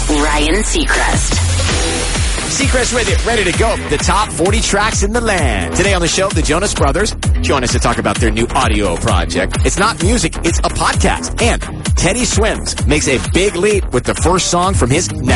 Ryan Seacrest. Seacrest with it, ready to go. The top 40 tracks in the land. Today on the show, the Jonas Brothers join us to talk about their new audio project. It's not music, it's a podcast. And Teddy Swims makes a big leap with the first song from his next